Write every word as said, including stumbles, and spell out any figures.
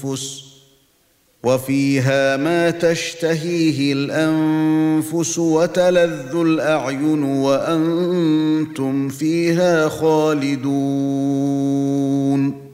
الأنفس وفيها ما تشتهيه الأنفس وتلذ الأعين وأنتم فيها خالدون